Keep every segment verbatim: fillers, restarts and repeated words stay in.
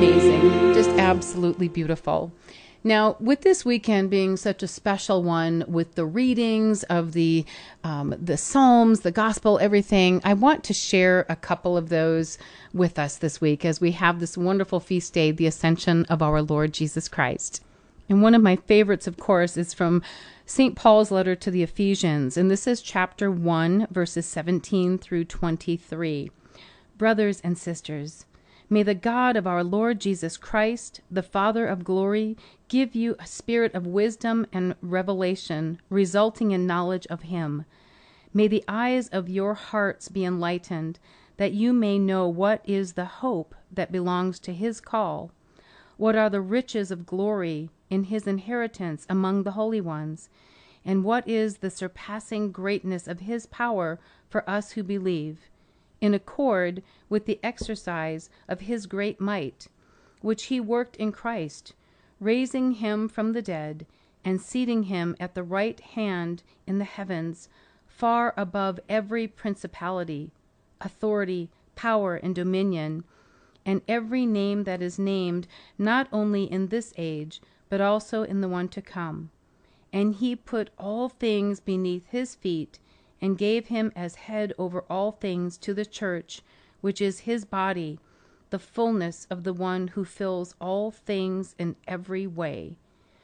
amazing, just absolutely beautiful. Now, with this weekend being such a special one with the readings of the um, the Psalms, the Gospel, everything, I want to share a couple of those with us this week as we have this wonderful feast day, the Ascension of our Lord Jesus Christ. And one of my favorites, of course, is from Saint Paul's letter to the Ephesians, and this is chapter one, verses seventeen through twenty-three. Brothers and sisters, may the God of our Lord Jesus Christ, the Father of glory, give you a spirit of wisdom and revelation, resulting in knowledge of him. May the eyes of your hearts be enlightened, that you may know what is the hope that belongs to his call, what are the riches of glory in his inheritance among the holy ones, and what is the surpassing greatness of his power for us who believe, in accord with the exercise of his great might, which he worked in Christ, raising him from the dead and seating him at the right hand in the heavens, far above every principality, authority, power, and dominion, and every name that is named, not only in this age, but also in the one to come. And he put all things beneath his feet, and gave him as head over all things to the church, which is his body, the fullness of the one who fills all things in every way.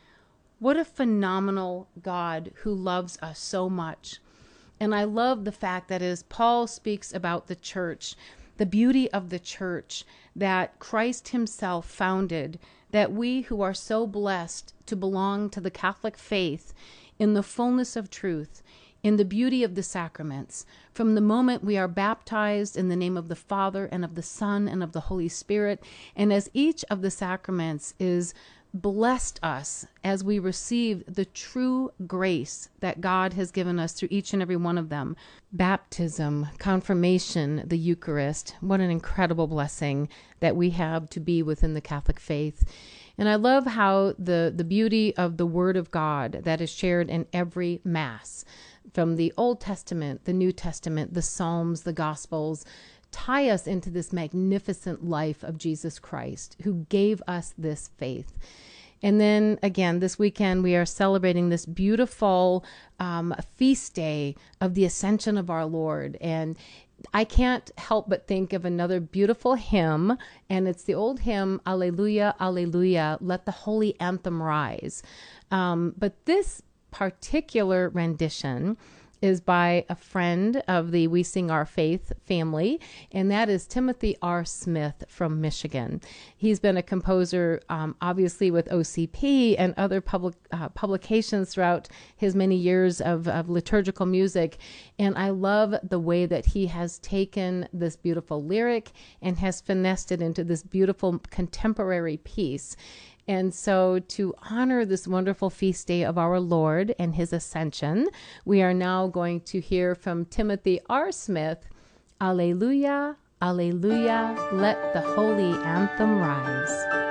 What a phenomenal God who loves us so much. And I love the fact that as Paul speaks about the church, the beauty of the church that Christ himself founded, that we who are so blessed to belong to the Catholic faith in the fullness of truth, in the beauty of the sacraments, from the moment we are baptized in the name of the Father and of the Son and of the Holy Spirit, and as each of the sacraments is blessed us as we receive the true grace that God has given us through each and every one of them. Baptism, confirmation, the Eucharist, what an incredible blessing that we have to be within the Catholic faith. And I love how the, the beauty of the Word of God that is shared in every Mass, from the Old Testament, the New Testament, the Psalms, the Gospels, tie us into this magnificent life of Jesus Christ, who gave us this faith. And then again, this weekend, we are celebrating this beautiful um, feast day of the Ascension of our Lord. And I can't help but think of another beautiful hymn, and it's the old hymn, Alleluia, Alleluia, Let the Holy Anthem Rise. Um, but this particular rendition is by a friend of the We Sing Our Faith family, and that is Timothy R. Smith from Michigan. He's been a composer, um, obviously, with O C P and other public uh, publications throughout his many years of, of liturgical music, and I love the way that he has taken this beautiful lyric and has finessed it into this beautiful contemporary piece. And so to honor this wonderful feast day of our Lord and his ascension, we are now going to hear from Timothy R. Smith, Alleluia, Alleluia, let the holy anthem rise.